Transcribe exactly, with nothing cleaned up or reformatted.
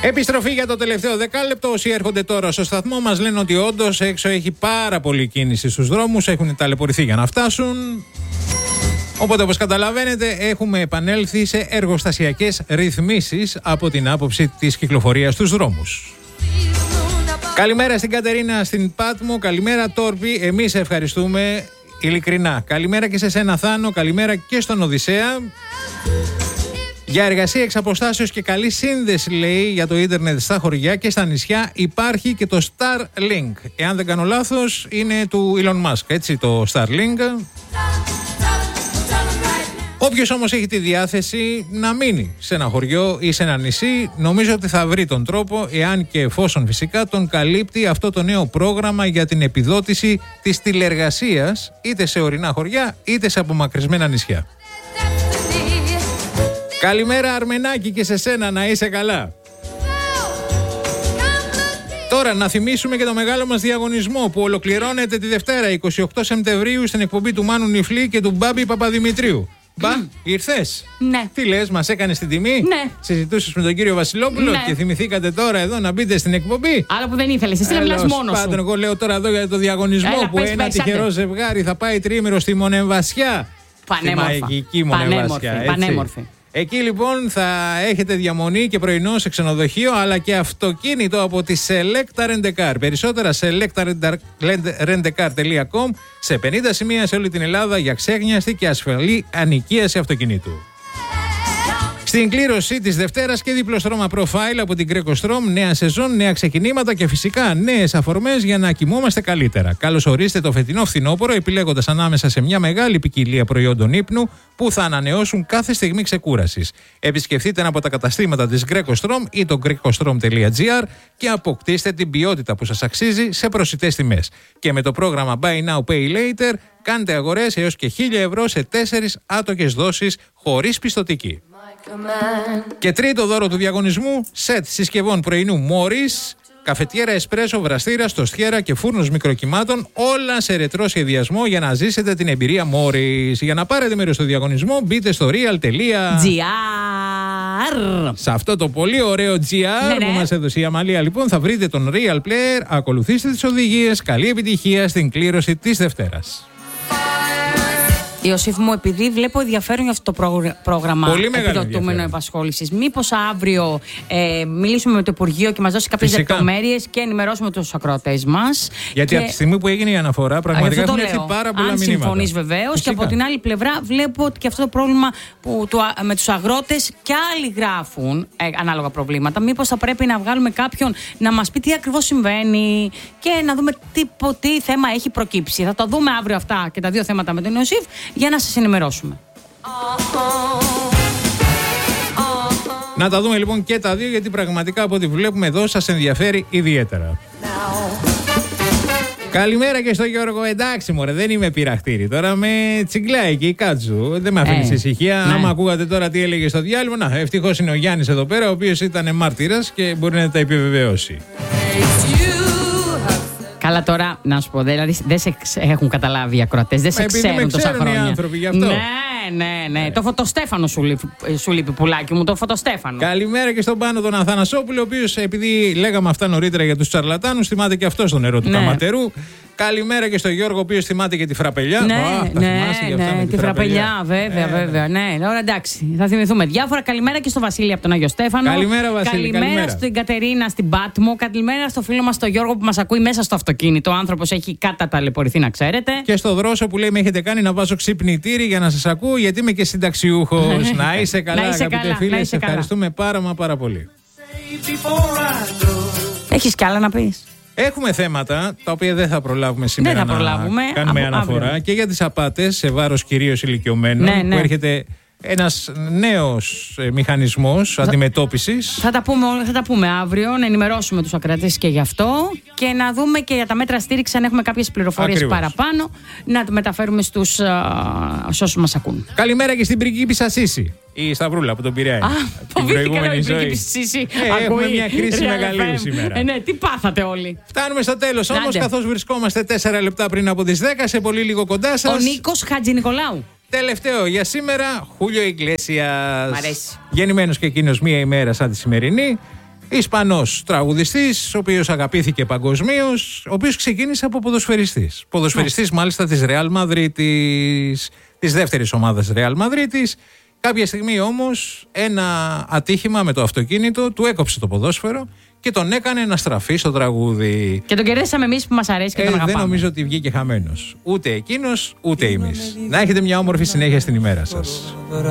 Επιστροφή για το τελευταίο δεκάλεπτο. Όσοι έρχονται τώρα στο σταθμό μας λένε ότι όντως έξω έχει πάρα πολλή κίνηση στους δρόμους. Έχουν ταλαιπωρηθεί για να φτάσουν. Οπότε, όπως καταλαβαίνετε, έχουμε επανέλθει σε εργοστασιακές ρυθμίσεις από την άποψη της κυκλοφορίας στους δρόμους. Καλημέρα στην Κατερίνα στην Πάτμο. Καλημέρα Τόρπη. Εμείς ευχαριστούμε ειλικρινά. Καλημέρα και σε σένα Θάνο. Καλημέρα και στον Οδυσσέα. Για εργασία εξ αποστάσεως και καλή σύνδεση, λέει, για το ίντερνετ στα χωριά και στα νησιά υπάρχει και το Starlink. Εάν δεν κάνω λάθος, είναι του Elon Musk, έτσι, το Starlink. Όποιος όμως έχει τη διάθεση να μείνει σε ένα χωριό ή σε ένα νησί, νομίζω ότι θα βρει τον τρόπο, εάν και εφόσον φυσικά τον καλύπτει αυτό το νέο πρόγραμμα για την επιδότηση της τηλεργασίας, είτε σε ορεινά χωριά είτε σε απομακρυσμένα νησιά. Καλημέρα Αρμενάκη και σε σένα, να είσαι καλά. Τώρα να θυμίσουμε και το μεγάλο μας διαγωνισμό που ολοκληρώνεται τη Δευτέρα εικοστή ογδόη Σεπτεμβρίου στην εκπομπή του Μάνου Νιφλή και του Μπάμπη Παπαδημητρίου. Μπα, mm. ήρθες? Ναι. Τι λες, μας έκανες την τιμή? Ναι. Συζητούσες με τον κύριο Βασιλόπουλο, ναι, και θυμηθήκατε τώρα εδώ να μπείτε στην εκπομπή. Άλλο που δεν ήθελες, εσύ να μιλάς μόνος σου. Εγώ λέω τώρα εδώ για το διαγωνισμό. Έλα, που πες, ένα τυχερό ζευγάρι θα πάει τριήμερο στη Μονεμβασιά. Πανέμορφα. Στη μαγική Μονεμβασιά. Πανέμορφη. Εκεί λοιπόν θα έχετε διαμονή και πρωινό σε ξενοδοχείο, αλλά και αυτοκίνητο από τη Selecta Rent-A-Car. Περισσότερα σε selecta rent a car τελεία com, σε πενήντα σημεία σε όλη την Ελλάδα για ξέχνιαστη και ασφαλή ανοικίαση αυτοκινήτου. Στην κλήρωση της Δευτέρας και διπλό στρώμα Profile από την Greco Strom, νέα σεζόν, νέα ξεκινήματα και φυσικά νέες αφορμές για να κοιμόμαστε καλύτερα. Καλώς ορίστε το φετινό φθινόπωρο, επιλέγοντας ανάμεσα σε μια μεγάλη ποικιλία προϊόντων ύπνου που θα ανανεώσουν κάθε στιγμή ξεκούρασης. Επισκεφτείτε ένα από τα καταστήματα της Greco Strom ή το greco strom τελεία gr και αποκτήστε την ποιότητα που σας αξίζει σε προσιτές τιμές. Και με το πρόγραμμα Buy Now Pay Later κάντε αγορές έως και χίλια ευρώ σε τέσσερις άτοκες δόσεις χωρίς πιστωτική. Και τρίτο δώρο του διαγωνισμού, σετ συσκευών πρωινού Morris, καφετιέρα εσπρέσο, βραστήρα, στοστιέρα και φούρνος μικροκυμάτων, όλα σε ρετρό σχεδιασμό για να ζήσετε την εμπειρία Morris. Για να πάρετε μέρος στο διαγωνισμό, μπείτε στο real τελεία gr. Σε αυτό το πολύ ωραίο τζι αρ, ναι, ναι, που μας έδωσε η Αμαλία, λοιπόν, θα βρείτε τον Real Player. Ακολουθήστε τις οδηγίες. Καλή επιτυχία στην κλήρωση της Δευτέρας. Ιωσήφ μου, επειδή βλέπω ενδιαφέρον για αυτό το πρόγραμμα επιδοτούμενο επασχόλησης, μήπως αύριο ε, μιλήσουμε με το Υπουργείο και μας δώσει κάποιες λεπτομέρειες και ενημερώσουμε τους ακροατές μας. Γιατί και... από τη στιγμή που έγινε η αναφορά, πραγματικά έχουν έρθει πάρα πολλά αν μηνύματα. Αν συμφωνείς βεβαίως. Και από την άλλη πλευρά, βλέπω ότι και αυτό το πρόβλημα που, το, με τους αγρότες και άλλοι γράφουν ε, ανάλογα προβλήματα. Μήπως θα πρέπει να βγάλουμε κάποιον να μας πει τι ακριβώς συμβαίνει και να δούμε τι, τι θέμα έχει προκύψει. Θα το δούμε αύριο αυτά και τα δύο θέματα με τον Ιωσήφ, για να σας ενημερώσουμε. Να τα δούμε λοιπόν και τα δύο, γιατί πραγματικά από ό,τι βλέπουμε εδώ σας ενδιαφέρει ιδιαίτερα. Καλημέρα και στο Γιώργο. Εντάξει μωρέ, δεν είμαι πειραχτήρι. Τώρα με τσιγκλάει και η Κάτσου. Δεν με αφήνει ε, ησυχία. Ναι. Άμα ακούγατε τώρα τι έλεγε στο διάλειμμα, να, ευτυχώς είναι ο Γιάννης εδώ πέρα, ο οποίος ήταν μάρτυρας και μπορεί να τα επιβεβαιώσει. Καλά, τώρα να σου πω, δηλαδή δεν σε έχουν καταλάβει οι ακροατές, δεν σε ξέρουν τόσα χρόνια. Οι άνθρωποι γι' αυτό. Ναι, ναι, ναι. Το φωτοστέφανο σου λείπει, σου λείπει, πουλάκι μου, το φωτοστέφανο. Καλημέρα και στον Πάνο τον Αθανασόπουλο, ο οποίος, επειδή λέγαμε αυτά νωρίτερα για τους τσαρλατάνους, θυμάται και αυτό στο νερό του, ναι, Καματερού. Καλημέρα και στον Γιώργο, ο οποίος θυμάται και τη φραπελιά. Ναι, oh, ναι, ναι, ναι, τη φραπελιά, βέβαια, ε, βέβαια. Ναι, τώρα εντάξει, θα θυμηθούμε διάφορα. Καλημέρα και στο Βασίλη από τον Άγιο Στέφανο. Καλημέρα, Βασίλη. Καλημέρα, καλημέρα στην Κατερίνα στην Πάτμο. Καλημέρα στο φίλο μας τον Γιώργο που μας ακούει μέσα στο αυτοκίνητο. Ο άνθρωπος έχει καταταλαιπωρηθεί, να ξέρετε. Και στο Δρόσο που λέει: με έχετε κάνει να βάζω ξυπνητήρι για να σας ακούω, γιατί είμαι και συνταξιούχος. Να είσαι καλά, αγαπητέ φίλε. Σε ευχαριστούμε πάρα μα πάρα πολύ. Έχεις κι άλλα να πεις? Έχουμε θέματα τα οποία δεν θα προλάβουμε σήμερα δεν θα προλάβουμε. να κάνουμε από, αναφορά αύριο. Και για τις απάτες σε βάρος κυρίως ηλικιωμένων, ναι, ναι, που έρχεται ένας νέος ε, μηχανισμός θα, αντιμετώπισης. Θα τα, πούμε, θα τα πούμε αύριο, να ενημερώσουμε τους ακροατές και γι' αυτό και να δούμε και για τα μέτρα στήριξη αν έχουμε κάποιες πληροφορίες Ακριβώς. παραπάνω να το μεταφέρουμε στους όσους μας ακούν. Καλημέρα και στην πριγκίπισσα Σύση. Η Σταυρούλα από τον Πειραιά. Α, φοβήθηκα η πριγκίπισσα Σύση. Ε, έχουμε μια κρίση μεγαλύτερη σήμερα. Ε, ναι, τι πάθατε όλοι. Φτάνουμε στο τέλος όμως, καθώς βρισκόμαστε τέσσερα λεπτά πριν από τις δέκα, σε πολύ λίγο κοντά σας. Ο Νίκος Χατζηνικολάου. Τελευταίο για σήμερα, Χούλιο Ιγκλέσιας. Μ' αρέσει. Γεννημένος και εκείνος μία ημέρα σαν τη σημερινή. Ισπανός τραγουδιστής, ο οποίος αγαπήθηκε παγκοσμίως, ο οποίος ξεκίνησε από ποδοσφαιριστής. Ποδοσφαιριστής μάλιστα της Ρεάλ Μαδρίτης, της δεύτερης ομάδας Ρεάλ Μαδρίτης. Κάποια στιγμή όμως ένα ατύχημα με το αυτοκίνητο του έκοψε το ποδόσφαιρο και τον έκανε να στραφεί στο τραγούδι. Και τον κερδίσαμε εμείς που μας αρέσει και ε, τον αγαπάμε. Δεν νομίζω ότι βγήκε χαμένος. Ούτε εκείνος, ούτε εμείς. Να έχετε μια όμορφη συνέχεια στην ημέρα σας.